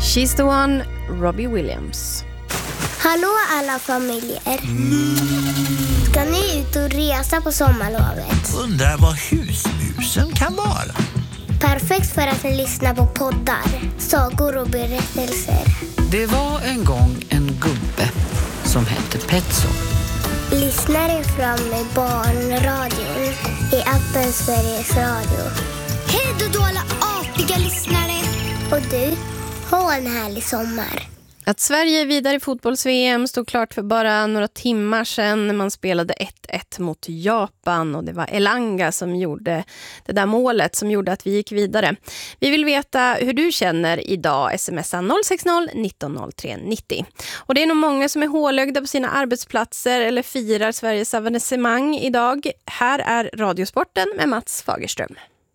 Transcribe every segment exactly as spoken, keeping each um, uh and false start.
She's the one, Robbie Williams. Hallå alla familjer. Ska ni ut och resa på sommarlovet? Undrar vad husmusen kan vara. Perfekt för att lyssna på poddar, sagor och berättelser. Det var en gång en gubbe som hette Petson. Lyssnare fram med barnradion i appen Sveriges Radio. Hej då alla artiga lyssnare. Och du, ha en härlig sommar. Att Sverige är vidare i fotbolls-V M stod klart för bara några timmar sedan. Man spelade ett ett mot Japan och det var Elanga som gjorde det där målet som gjorde att vi gick vidare. Vi vill veta hur du känner idag. Smsa noll sex noll nitton noll tre nittio. Och det är nog många som är hålögda på sina arbetsplatser eller firar Sveriges avancemang idag. Här är Radiosporten med Mats Fagerström.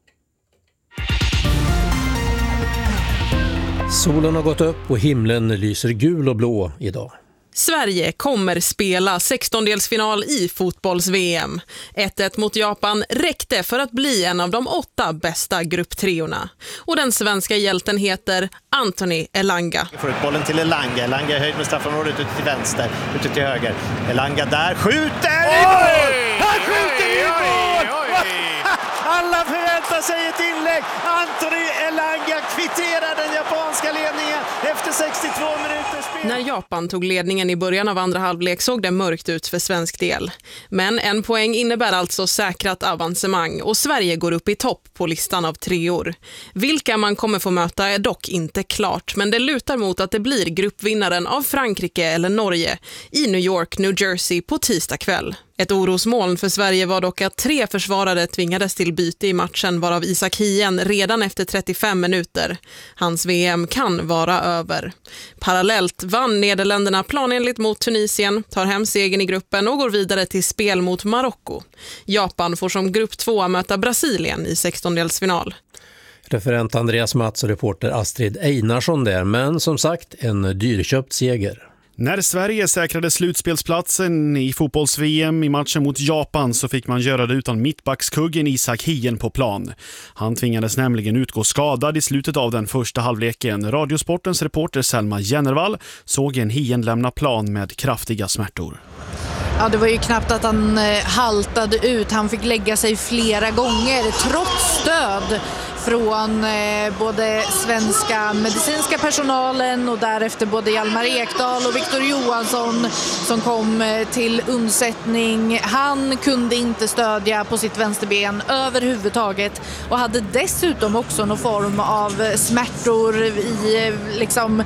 Solen har gått upp och himlen lyser gul och blå idag. Sverige kommer spela sextondelsfinal i fotbolls-V M. ett ett mot Japan räckte för att bli en av de åtta bästa grupptreorna. Och den svenska hjälten heter Anthony Elanga. Får ut bollen till Elanga. Elanga är höjd med straffområdet ut till vänster, ut till höger. Elanga där, skjuter i mål! Han skjuter i mål! Alla förväntar sig ett inlägg. Anthony Elanga kvitterar den japanska ledningen efter sextiotvå minuter spel. När Japan tog ledningen i början av andra halvlek såg det mörkt ut för svensk del. Men en poäng innebär alltså säkrat avancemang och Sverige går upp i topp på listan av treor. Vilka man kommer få möta är dock inte klart, men det lutar mot att det blir gruppvinnaren av Frankrike eller Norge i New York, New Jersey på tisdag kväll. Ett orosmoln för Sverige var dock att tre försvarare tvingades till byte i matchen, varav Isak Hien redan efter trettiofem minuter. Hans V M kan vara över. Parallellt vann Nederländerna planenligt mot Tunisien, tar hem segern i gruppen och går vidare till spel mot Marocko. Japan får som grupp två möta Brasilien i sextondelsfinal. Referent Andreas Mats och reporter Astrid Einarsson där, men som sagt en dyrköpt seger. När Sverige säkrade slutspelsplatsen i fotbolls-V M i matchen mot Japan så fick man göra det utan mittbackskuggen Isak Hien på plan. Han tvingades nämligen utgå skadad i slutet av den första halvleken. Radiosportens reporter Selma Jennervall såg en Hien lämna plan med kraftiga smärtor. Ja, det var ju knappt att han eh, haltade ut. Han fick lägga sig flera gånger trots stöd från eh, både svenska medicinska personalen och därefter både Hjalmar Ekdal och Victor Johansson som kom eh, till undsättning. Han kunde inte stödja på sitt vänsterben överhuvudtaget och hade dessutom också någon form av smärtor i eh, liksom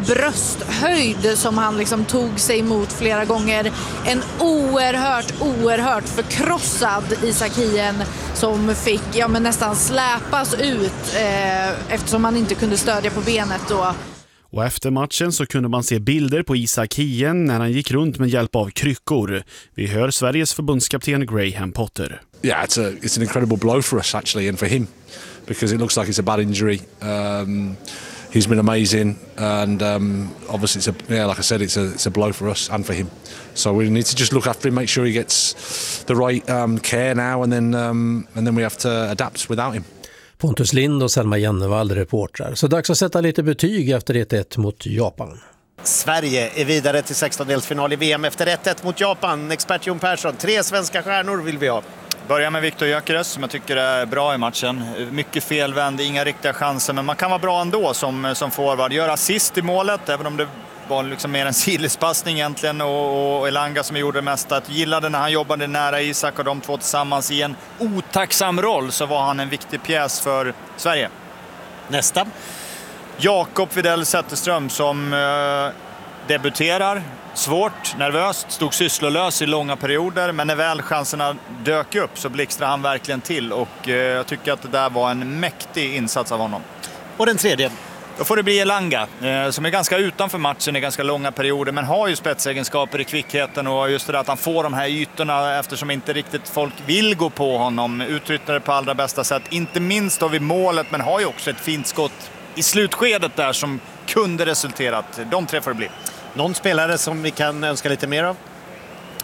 brösthöjd som han liksom tog sig emot flera gånger. En oerhört, oerhört förkrossad Isak Hien som fick ja, men nästan släpas ut eh, eftersom han inte kunde stödja på benet då. Och efter matchen så kunde man se bilder på Isak Hien när han gick runt med hjälp av kryckor. Vi hör Sveriges förbundskapten Graham Potter. Yeah, it's a it's an incredible blow for us actually and for him because it looks like it's a bad injury. Um, he's been amazing and um, obviously it's a yeah like I said it's a it's a blow for us and for him. So we need to just look after him, make sure he gets the right um, care now and then um, and then we have to adapt without him. Pontus Lind och Selma Jennevall reportrar. Så dags att sätta lite betyg efter ett ett mot Japan. Sverige är vidare till sextondelsfinal i V M efter ett ett mot Japan. Expert Jon Persson, tre svenska stjärnor vill vi ha. Börja med Viktor Gyökeres som jag tycker är bra i matchen. Mycket felvänd, inga riktiga chanser, men man kan vara bra ändå som, som forward. Gör assist i målet, även om det var liksom mer en sidledspassning egentligen. Och, och Elanga som gjorde det mesta. Att gillade när han jobbade nära Isak och de två tillsammans i en otacksam roll så var han en viktig pjäs för Sverige. Nästa. Jakob Widell Zetterström som eh, debuterar. Svårt, nervöst, stod sysslolös i långa perioder, men när väl chanserna dök upp så blixtrade han verkligen till och eh, jag tycker att det där var en mäktig insats av honom. Och den tredje? Då får det bli Elanga eh, som är ganska utanför matchen i ganska långa perioder men har ju spetsegenskaper i kvickheten och just det där att han får de här ytorna eftersom inte riktigt folk vill gå på honom. Utnyttjar det på allra bästa sätt, inte minst då vid målet, men har ju också ett fint skott i slutskedet där som kunde resulterat. De tre får det bli. Någon spelare som vi kan önska lite mer av?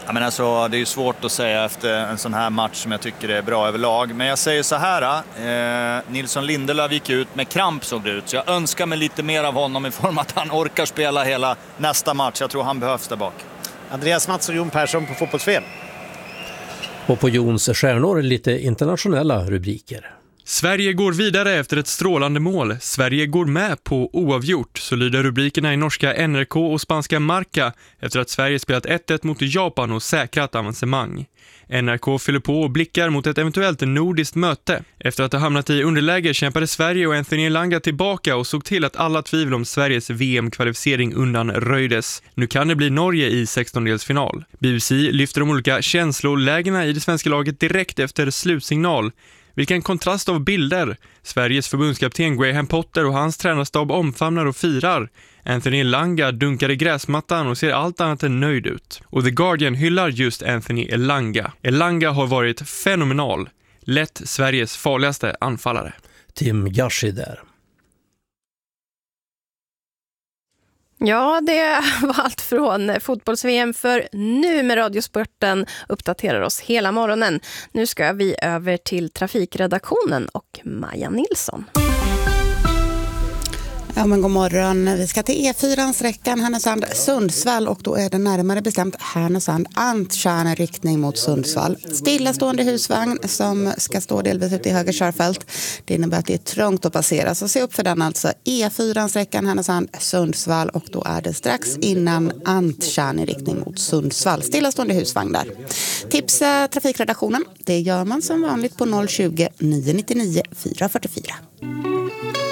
Ja, men alltså, det är ju svårt att säga efter en sån här match som jag tycker är bra överlag. Men jag säger så här, eh, Nilsson Lindelöf gick ut med kramp såg det ut. Så jag önskar mig lite mer av honom i form att han orkar spela hela nästa match. Jag tror han behövs där bak. Andreas Mats och Jon Persson på Fotbollsfem. Och på Jons stjärnor lite internationella rubriker. Sverige går vidare efter ett strålande mål. Sverige går med på oavgjort, så lyder rubrikerna i norska N R K och spanska Marca efter att Sverige spelat ett ett mot Japan och säkrat avancemang. N R K fyller på och blickar mot ett eventuellt nordiskt möte. Efter att ha hamnat i underläge kämpade Sverige och Anthony Elanga tillbaka och såg till att alla tvivel om Sveriges V M-kvalificering undanröjdes. Nu kan det bli Norge i sextondelsfinal. B B C lyfter de olika känslolägena i det svenska laget direkt efter slutsignal. Vilken kontrast av bilder. Sveriges förbundskapten Graham Potter och hans tränarstab omfamnar och firar. Anthony Elanga dunkar i gräsmattan och ser allt annat än nöjd ut. Och The Guardian hyllar just Anthony Elanga. Elanga har varit fenomenal. Lätt Sveriges farligaste anfallare. Tim Gashi där. Ja, det var allt från fotbolls-V M för nu med Radiosporten uppdaterar oss hela morgonen. Nu ska vi över till trafikredaktionen och Maja Nilsson. Ja, men god morgon. Vi ska till E fyra-sträckan Härnösand-Sundsvall och då är det närmare bestämt Härnösand-Antkärn i riktning mot Sundsvall. Stillastående husvagn som ska stå delvis ute i höger körfält. Det innebär att det är trångt att passera, så se upp för den alltså. E fyra-sträckan Härnösand-Sundsvall och då är det strax innan Antkärn i riktning mot Sundsvall. Stillastående husvagn där. Tipsa trafikredaktionen. Det gör man som vanligt på noll tjugo, nio nio nio, fyra fyra fyra.